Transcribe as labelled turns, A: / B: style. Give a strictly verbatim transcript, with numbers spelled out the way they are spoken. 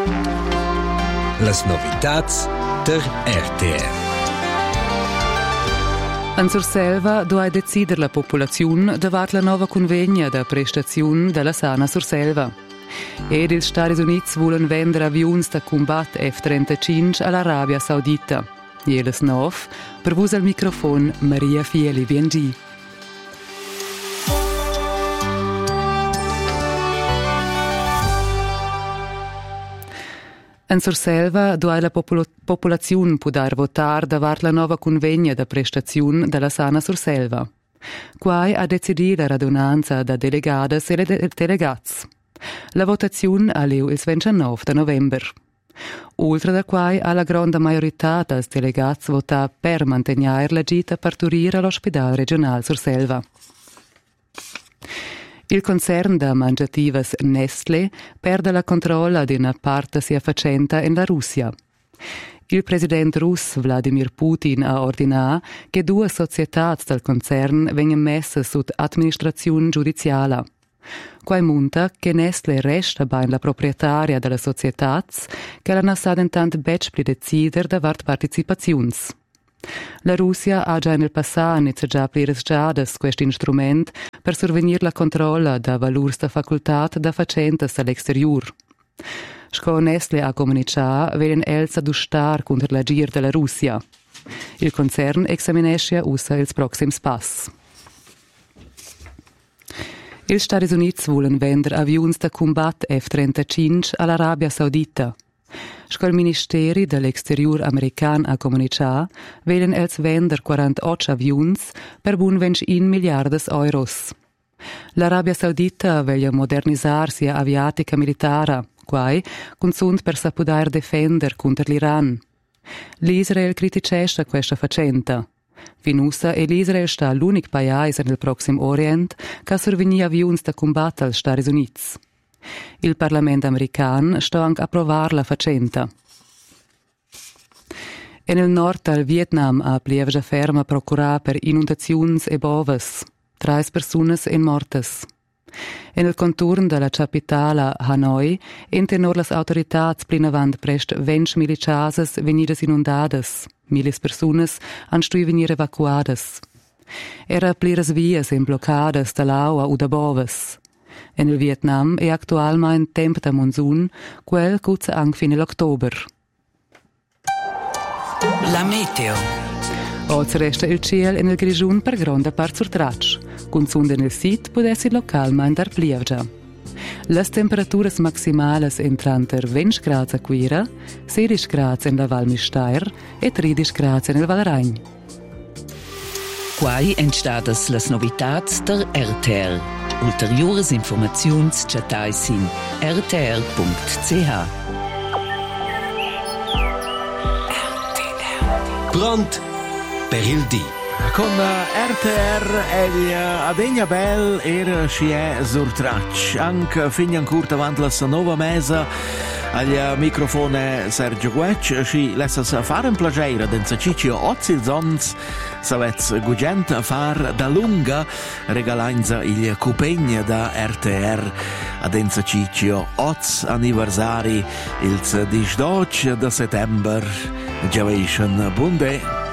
A: Las novitats der R T R.
B: En Surselva doveva decidere la popolazione davanti la nuova convegna da prestazione della Sana Surselva. Ed i Stati Uniti vogliono vendere avioni da combatto F trentacinque all'Arabia Saudita. Jeles nove, per voi al microfono Maria Fieli B N G. En Surselva dove la popolo- popolazione poter votare davanti la nuova convegna da prestazione della Sana Surselva. Quai ha deciso la radunanza da delegadas e de- delegats. La votazione ha lieu il ventinove di novembre. Oltre da quai ha la grande maggiorità dei delegats votato per mantenere la gita partorire all'ospedale regionale Surselva. Il concern da mangiativas Nestlé perde la controlla di una parte sia facenta in la Russia. Il presidente russo Vladimir Putin ha ordinato che due società del concern vengano messe sotto amministrazione giudiziale. Quai munta che Nestlé resta ben la proprietaria della società che la nasada intanto bec pli decider davart participazioni. La Russia ha già nel passato iniziato a aprire questo strumento per sorvenire la controlla da valurs da facoltà da facentes dall'exterior. Sco Nestlé ha comunicato velen els adustar contro l'agir della Russia. Il concern examinesce usa ils proxims pass. Ils Stati Uniti vogliono vendere avioni da combatto F trentacinque all'Arabia Saudita. Sco il Ministeri dell'Exterior american ha comunicato, velen els vender quarantotto avions per bun ventin miliardes euros. L'Arabia Saudita veglia modernizzare sia aviatica militare, quai consund per sa poder defender contro l'Iran. L'Israel criticesce questa faccenda. Finussa e l'Israel sta l'unico paese nel Prossimo Orient che sorvegni avioni da combatto agli Stati Uniti. Il Parlamento americano sta anche a approvare la faccenda. E nel nord del Vietnam ha plievgia ferma procurata per inondazioni e boves. Tre persone in mortes. E nel contorno della capitale Hanoi, intenor las autorità plinavant prest venti miliciases venidas inundadas. Miles personas han stui venir evacuadas. Era pliras vias in bloccadas dall'aua o da boves. E nel Vietnam è attualmente tempo da monsun, quel cuzza anche fino all'ottobre.
C: La meteo.
B: Oggi resta il cielo nel grigiun per grande parte sul traccio. Con sonde nel sit può essere localmente dar plievgia. Le temperature maximali entran per venti gradi a Quira, sedici gradi in la Val Mistair e tredici gradi nel Val Ragn.
C: Quai entstadas las novitats der R T R. Ulteriores informaziuns chatais in r t r punct c h.
A: Pront per il dì.
D: Con R T R e Adegna Bell era si è surtracci. Anche fino ancora davanti alla nuova mesa al microfono Sergio Guecci si lascia fare un piacere denza Ciccio Ozil Zons savez gugent far da lunga regalanza il cupegna da R T R adenza Ciccio Oz anniversari il diciotto di settembre. Giavation Bunde.